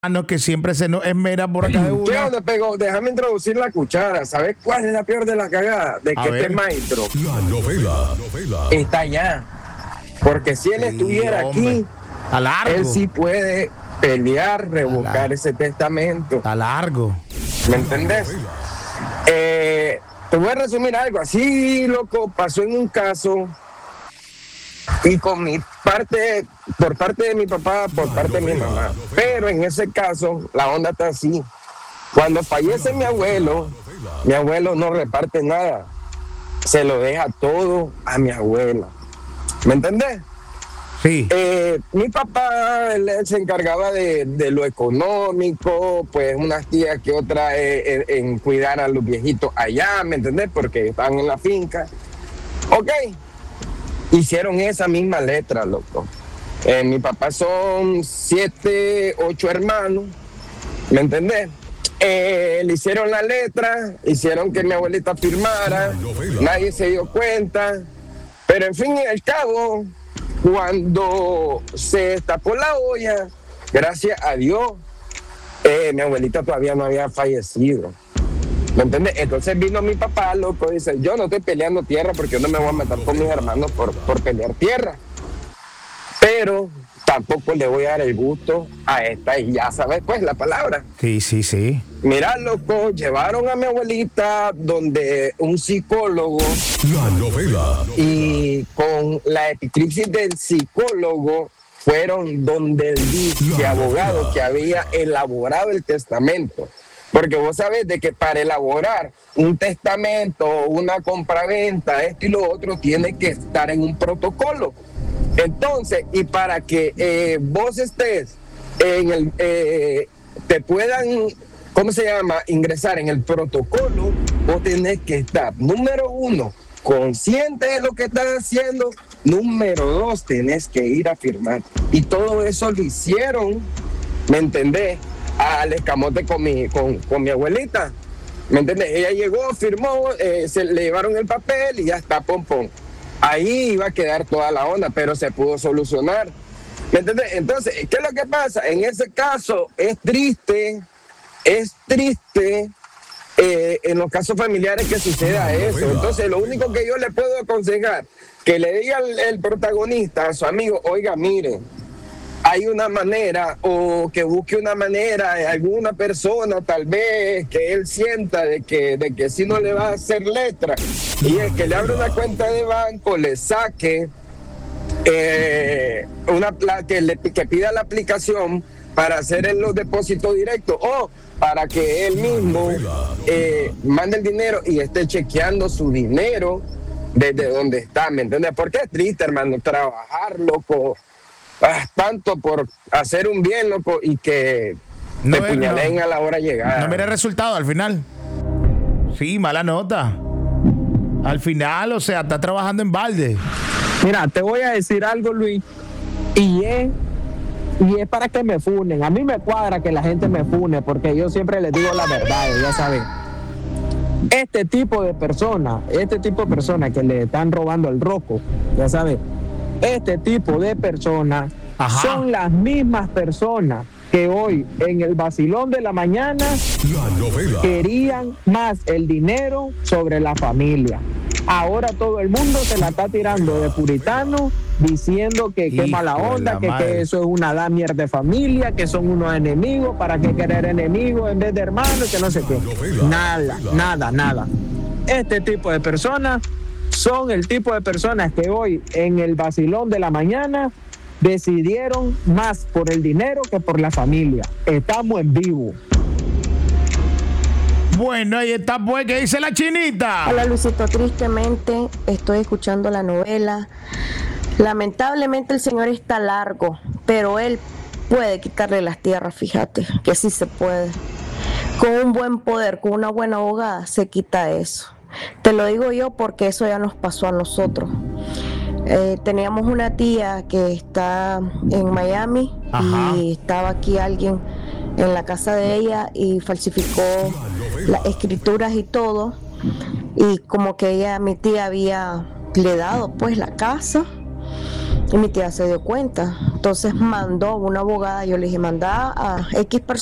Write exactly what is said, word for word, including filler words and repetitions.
que siempre se nos esmera por acá de ¿Qué una. onda, pegó? Déjame introducir la cuchara. ¿Sabes cuál es la peor de la cagada? De A que ver. este maestro La novela. novela. está allá. Porque si él Sí, estuviera hombre. aquí, Está largo. él sí puede pelear, revocar largo. ese testamento. Está largo. ¿Me entendés? Eh, te voy a resumir algo. Así, loco, pasó en un caso y con mi parte, por parte de mi papá, por parte de mi mamá. Pero en ese caso, la onda está así. Cuando fallece mi abuelo, mi abuelo no reparte nada. Se lo deja todo a mi abuela. ¿Me entendés? Sí. Eh, mi papá él, él se encargaba de, de lo económico, pues unas tías que otras eh, eh, en cuidar a los viejitos allá, ¿me entendés? Porque estaban en la finca. Ok, hicieron esa misma letra, loco. Eh, mi papá son siete, ocho hermanos, ¿me entendés? Eh, le hicieron la letra, hicieron que mi abuelita firmara, nadie se dio cuenta, pero en fin y al cabo, cuando se destapó la olla, gracias a Dios, eh, mi abuelita todavía no había fallecido. ¿Me entiendes? Entonces vino mi papá, loco, y dice, yo no estoy peleando tierra porque yo no me voy a matar con mis hermanos por, por pelear tierra. Pero tampoco le voy a dar el gusto a esta, y ya sabes pues la palabra. Sí, sí, sí. Mira, loco, llevaron a mi abuelita donde un psicólogo La novela. y con la epicripsis del psicólogo fueron donde el disque abogado que había elaborado el testamento. Porque vos sabés de que para elaborar un testamento, una compraventa, esto y lo otro, tiene que estar en un protocolo. Entonces, y para que eh, vos estés en el, eh, te puedan, ¿cómo se llama?, ingresar en el protocolo, vos tenés que estar, número uno, consciente de lo que estás haciendo, número dos, tenés que ir a firmar. Y todo eso lo hicieron, ¿me entendés?, al escamote con mi, con, con mi abuelita, ¿me entendés? Ella llegó, firmó, eh, se le llevaron el papel y ya está, pom, pom. Ahí iba a quedar toda la onda, pero se pudo solucionar, ¿me entendés? Entonces, ¿qué es lo que pasa? En ese caso es triste, es triste eh, en los casos familiares que suceda eso. Entonces, lo único que yo le puedo aconsejar, que le diga el, el protagonista a su amigo, oiga, mire, hay una manera, o que busque una manera, alguna persona tal vez que él sienta de que, de que si no le va a hacer letra, y es que le abra una cuenta de banco, le saque eh, una la, que, le, que pida la aplicación para hacer en los depósitos directos, o para que él mismo eh, mande el dinero y esté chequeando su dinero desde donde está, ¿me entiendes? Porque es triste, hermano, trabajar, loco, ah, tanto por hacer un bien, loco, y que No, te puñalen no. a la hora de llegar. No mira el resultado al final. Sí, mala nota. Al final, o sea, está trabajando en balde. Mira, te voy a decir algo, Luis, y es, y es para que me funen. A mí me cuadra que la gente me fune, porque yo siempre les digo la verdad, ya saben. Este tipo de personas, este tipo de personas que le están robando el roco, ya sabes, este tipo de personas Ajá. son las mismas personas que hoy en el vacilón de la mañana La novela. querían más el dinero sobre la familia. Ahora todo el mundo se la está tirando de puritano, diciendo que qué Hijo mala de onda, la que, madre. que eso es una damier de familia, que son unos enemigos, para qué querer enemigos en vez de hermanos, que no sé qué. Nada, nada, nada. Este tipo de personas son el tipo de personas que hoy en el vacilón de la mañana decidieron más por el dinero que por la familia. Estamos en vivo. Bueno, ahí está, pues, ¿qué dice la chinita? Hola Luisito, tristemente estoy escuchando la novela. Lamentablemente el señor está largo, pero él puede quitarle las tierras, fíjate, que sí se puede. Con un buen poder, con una buena abogada, se quita eso. Te lo digo yo porque eso ya nos pasó a nosotros. Eh, teníamos una tía que está en Miami. Ajá. Y estaba aquí alguien en la casa de ella y falsificó las escrituras y todo, y como que ella, mi tía, había le dado pues la casa Y mi tía se dio cuenta. Entonces mandó una abogada. Yo le dije, manda a X persona